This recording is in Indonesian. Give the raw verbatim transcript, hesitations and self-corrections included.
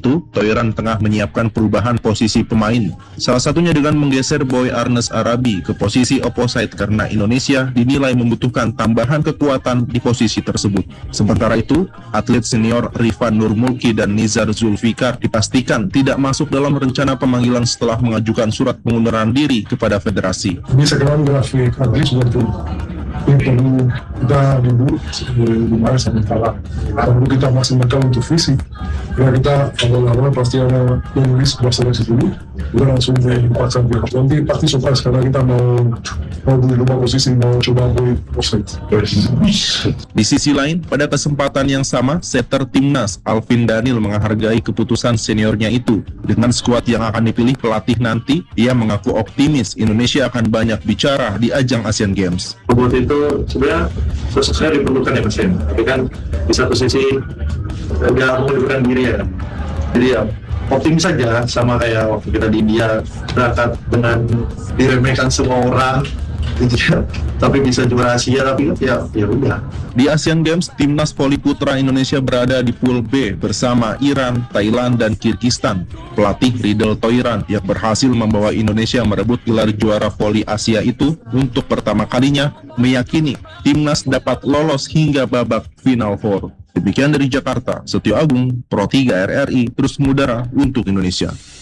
itu, Thoiran tengah menyiapkan perubahan posisi pemain. Salah satunya dengan menggeser Boy Arnes Arabi ke posisi opposite karena Indonesia dinilai membutuhkan tambahan kekuatan di posisi tersebut. Sementara itu, atlet senior Rifan Nurmulki dan Nizar Zulfikar dipastikan tidak masuk dalam rencana pemanggilan setelah mengajukan surat pengunduran diri kepada federasi. Ini sekarang grafik habis waktu ini perlu kita dulu dimana sementara perlu kita maksimalkan untuk fisik ya. Kita awal-awal pasti ada menulis bahasa Inggris dulu, udah langsung dipasang di nanti pasti suka. Sekarang kita mau mau di luar posisi, mau coba di offside. Di sisi lain, pada kesempatan yang sama, setter timnas Alvin Daniel menghargai keputusan seniornya itu. Dengan skuad yang akan dipilih pelatih nanti, ia mengaku optimis Indonesia akan banyak bicara di ajang Asian Games. Buat itu sebenarnya sosoknya diperlukan ya Mas, tapi kan di satu sisi udah mengundurkan diri ya, jadi ya optimis saja, sama kayak waktu kita di India berangkat dengan diremehkan semua orang gitu ya, tapi bisa juara Asia, tapi ya ya udah. Di Asian Games, timnas voli putra Indonesia berada di Pool B bersama Iran, Thailand, dan Kyrgyzstan. Pelatih Riedel Thoiran yang berhasil membawa Indonesia merebut gelar juara voli Asia itu untuk pertama kalinya meyakini timnas dapat lolos hingga babak Final Four. Demikian dari Jakarta, Setio Agung, Pro tiga R R I, terus mengudara untuk Indonesia.